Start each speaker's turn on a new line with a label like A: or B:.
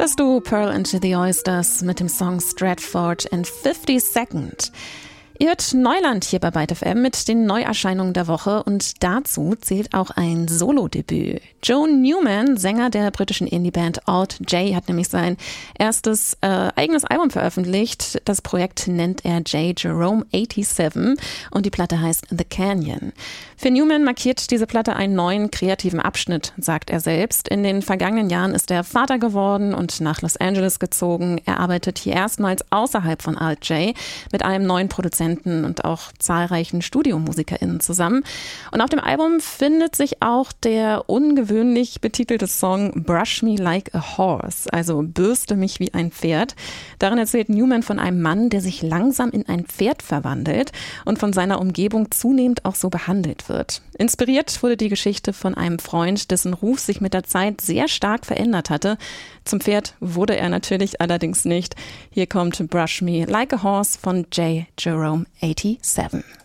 A: Das Duo Pearl and the Oysters mit dem Song Stratford in 50 Seconds. Ihr hört Neuland hier bei Byte FM mit den Neuerscheinungen der Woche und dazu zählt auch ein Solo-Debüt. Joe Newman, Sänger der britischen Indie-Band Alt J, hat nämlich sein erstes eigenes Album veröffentlicht. Das Projekt nennt er J. Jerome 87 und die Platte heißt The Canyon. Für Newman markiert diese Platte einen neuen kreativen Abschnitt, sagt er selbst. In den vergangenen Jahren ist er Vater geworden und nach Los Angeles gezogen. Er arbeitet hier erstmals außerhalb von Alt J mit einem neuen Produzenten und auch zahlreichen StudiomusikerInnen zusammen. Und auf dem Album findet sich auch der ungewöhnlich betitelte Song Brush Me Like a Horse, also bürste mich wie ein Pferd. Darin erzählt Newman von einem Mann, der sich langsam in ein Pferd verwandelt und von seiner Umgebung zunehmend auch so behandelt wird. Inspiriert wurde die Geschichte von einem Freund, dessen Ruf sich mit der Zeit sehr stark verändert hatte. Zum Pferd wurde er natürlich allerdings nicht. Hier kommt Brush Me Like a Horse von J. Jerome 87.